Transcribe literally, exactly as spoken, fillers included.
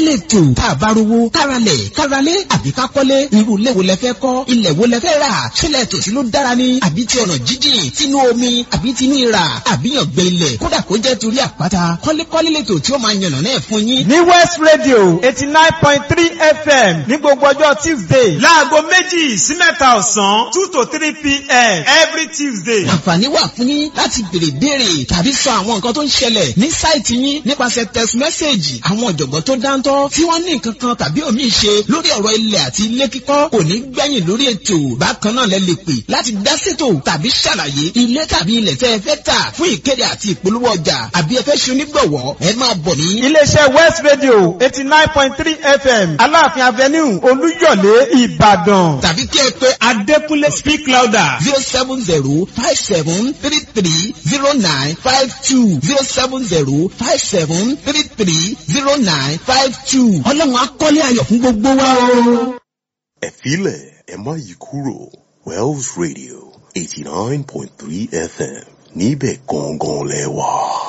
lẹ́tò tá a bá rówó káralẹ̀ káralé àbí ká kọ́lé irú ilé wo lẹ fẹ́ kọ́ ilẹ̀ wo lẹ fẹ́ rà sílẹ̀ tòsí ló dára ni àbí ti ọ̀nà jíjìn tinú omi àbí tinú ìrà àbí yàngbẹ́ ilẹ̀ kódà kó jẹ́ torí àpáta kọ́lékọ́lé lẹ́tò tí ó máa yànnà náà fún yín. ní West Radio eighty nine point three F M ní gbogbo ọjọ́ Tuesday láago méjì sí mẹ́ta ọ̀sán two to three P M every Tuesday. àǹfààní wà fún yín láti béèrè béèrè tàbí sọ àwọn nǹkan tó ń ṣẹlẹ̀ ní sáìtì yín nípasẹ̀ text message àwọn ọ̀jọ̀gbọ́n tó dáńtọ́ tí wọ́n ní nǹkan kan tàbí omi ṣe lórí ọ̀rọ̀ ilẹ̀ àti ilé kíkọ́ kò ní gbẹ̀yìn lórí ètò bákan náà lẹ lè pè láti dá ṣètò tàbí ṣàlàyé ilé tàbí ilẹ̀ tẹ́ ẹ fẹ́ tà fún ìkéde àti ìpolówó ọjà àbí ẹ fẹ́ ṣe onígbọ̀wọ́ ẹ máa bọ̀ ní. iléeṣẹ́ West Radio eighty nine point three F M Aláàfin Avenue Olúyọ̀lé Ìbàdàn tàbí kí ẹ pé Adékúnlé speak louder zero seven zero five seven three three zero nine five two zero seven zero five seven three three zero nine five two ọlọ́run akọ́lé ayọ̀ fún gbogbo wa o. ẹ filẹ̀ ẹ má yí kúrò Wells Radio eighty nine point three F M níbẹ̀ gangan lẹ wà.